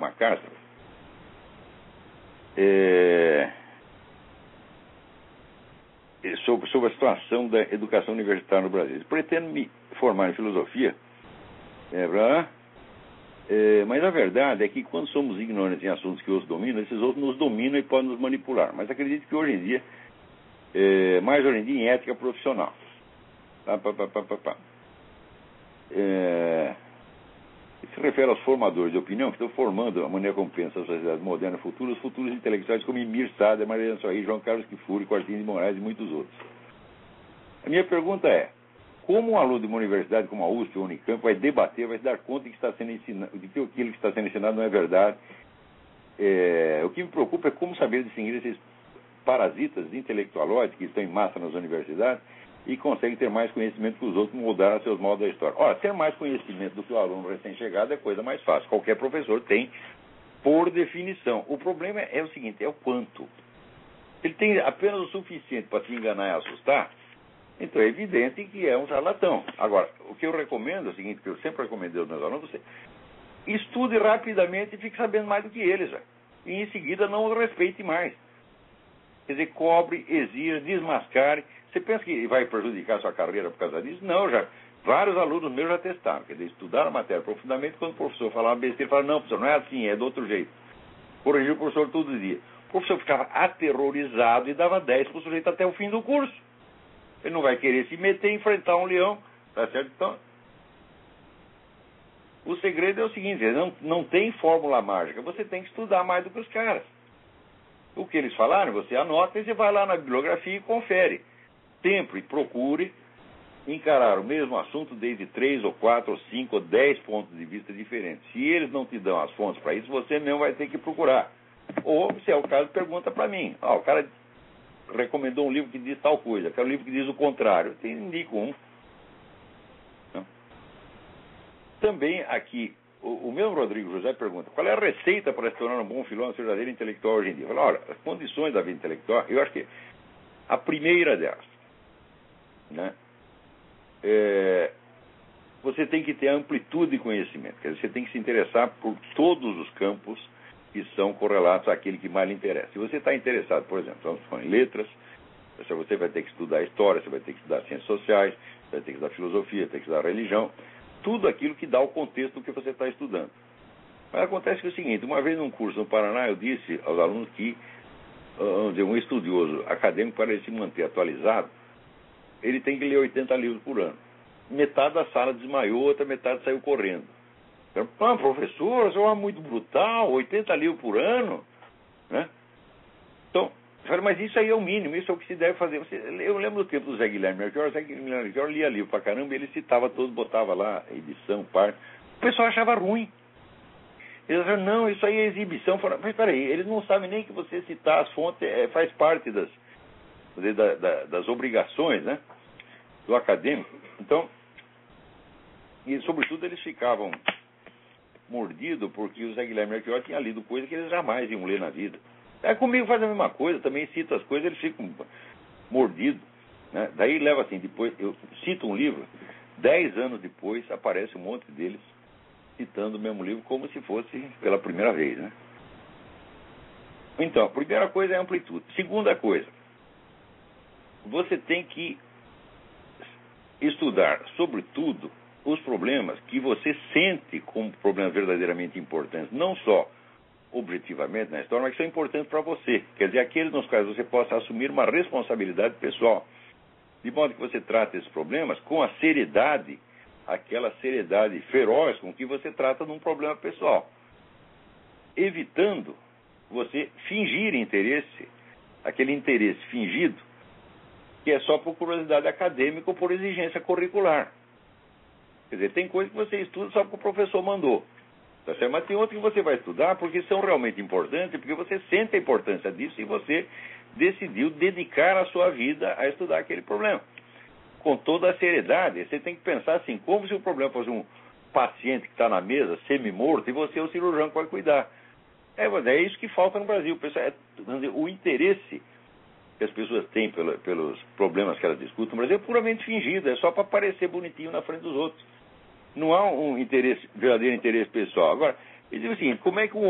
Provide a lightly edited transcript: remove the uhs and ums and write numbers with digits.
uma carta sobre a situação da educação universitária no Brasil. Eles pretendem me formar em filosofia, mas a verdade é que quando somos ignorantes em assuntos que outros dominam, esses outros nos dominam e podem nos manipular. Mas acredito que hoje em dia, mais hoje em dia em ética profissional. Se refere aos formadores de opinião que estão formando a maneira como pensa a sociedade moderna futura, os futuros intelectuais como Emir Sader, Mariana Soares, João Carlos Kfouri, Quartino de Moraes e muitos outros. A minha pergunta é: como um aluno de uma universidade como a USP ou a Unicamp vai debater, vai se dar conta de que está sendo ensinado, de que aquilo que está sendo ensinado não é verdade? O que me preocupa é como saber distinguir esses parasitas intelectualoides que estão em massa nas universidades e conseguem ter mais conhecimento que os outros, mudar seus modos da história. Ora, ter mais conhecimento do que o aluno recém-chegado é coisa mais fácil. Qualquer professor tem, por definição. O problema é o seguinte, é o quanto. Ele tem apenas o suficiente para te enganar e assustar, então é evidente que é um charlatão. Agora, o que eu recomendo é o seguinte, que eu sempre recomendei aos meus alunos, você estude rapidamente e fique sabendo mais do que eles já. E em seguida não o respeite mais. Quer dizer, cobre, exija, desmascare. Você pensa que vai prejudicar a sua carreira por causa disso? Não, já. Vários alunos meus já testaram. Quer dizer, estudaram a matéria profundamente. Quando o professor falava besteira, ele falava: não, professor, não é assim, é do outro jeito. Corrigiu o professor todo dia. O professor ficava aterrorizado e dava 10 para o sujeito até o fim do curso. Ele não vai querer se meter e enfrentar um leão. Tá certo? Então, o segredo é o seguinte: não tem fórmula mágica. Você tem que estudar mais do que os caras. O que eles falaram, você anota e você vai lá na bibliografia e confere. Sempre procure encarar o mesmo assunto desde 3 ou 4 ou 5 ou 10 pontos de vista diferentes. Se eles não te dão as fontes para isso, você mesmo vai ter que procurar. Ou, se é o caso, pergunta para mim. O cara recomendou um livro que diz tal coisa, quero um livro que diz o contrário. Eu indico um. Também aqui, o mesmo Rodrigo José pergunta: qual é a receita para se tornar um bom filósofo verdadeiro intelectual hoje em dia? Eu falo: olha, as condições da vida intelectual, eu acho que a primeira delas, né, você tem que ter amplitude de conhecimento. Quer dizer, você tem que se interessar por todos os campos que são correlatos àquele que mais lhe interessa. Se você está interessado, por exemplo, em letras, você vai ter que estudar história, você vai ter que estudar ciências sociais, você vai ter que estudar filosofia, vai ter que estudar religião, tudo aquilo que dá o contexto do que você está estudando. Mas acontece que é o seguinte: uma vez num curso no Paraná, eu disse aos alunos que um estudioso acadêmico, para ele se manter atualizado, ele tem que ler 80 livros por ano. Metade da sala desmaiou, outra metade saiu correndo. Professor, isso é muito brutal, 80 livros por ano, né? Então, eu falei: mas isso aí é o mínimo, isso é o que se deve fazer. Eu lembro do tempo do Zé Guilherme Melchior. O Zé Guilherme Melchior lia livro pra caramba, ele citava todos, botava lá edição, parte. O pessoal achava ruim. Eles falaram: não, isso aí é exibição. Falaram: mas peraí, eles não sabem nem que você citar as fontes faz parte das obrigações, né, do acadêmico. Então, e sobretudo eles ficavam mordidos porque o Zé Guilherme Melchior tinha lido coisas que eles jamais iam ler na vida. Comigo faz a mesma coisa, também cito as coisas, eles ficam mordidos, né? Daí leva assim, depois eu cito um livro, 10 anos depois aparece um monte deles citando o mesmo livro como se fosse pela primeira vez, né? Então, a primeira coisa é a amplitude. Segunda coisa, você tem que estudar, sobretudo, os problemas que você sente como problemas verdadeiramente importantes, não só objetivamente na história, mas que são importantes para você. Quer dizer, aqueles nos quais você possa assumir uma responsabilidade pessoal, de modo que você trate esses problemas com a seriedade, aquela seriedade feroz com que você trata de um problema pessoal, evitando você fingir interesse, aquele interesse fingido, que é só por curiosidade acadêmica ou por exigência curricular. Quer dizer, tem coisa que você estuda só porque o professor mandou. Tá certo? Mas tem outras que você vai estudar porque são realmente importantes, porque você sente a importância disso e você decidiu dedicar a sua vida a estudar aquele problema. Com toda a seriedade, você tem que pensar assim, como se o problema fosse um paciente que está na mesa, semi-morto, e você é o cirurgião que vai cuidar. É isso que falta no Brasil. O interesse que as pessoas têm pelos problemas que elas discutem no Brasil é puramente fingido, é só para parecer bonitinho na frente dos outros. Não há um verdadeiro interesse pessoal. Agora, ele diz o seguinte: como é que